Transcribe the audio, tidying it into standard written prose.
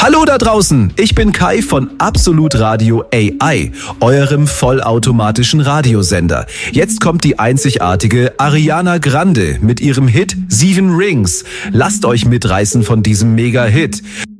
Hallo da draußen, ich bin Kai von Absolut Radio AI, eurem vollautomatischen Radiosender. Jetzt kommt die einzigartige Ariana Grande mit ihrem Hit 7 Rings. Lasst euch mitreißen von diesem Mega-Hit.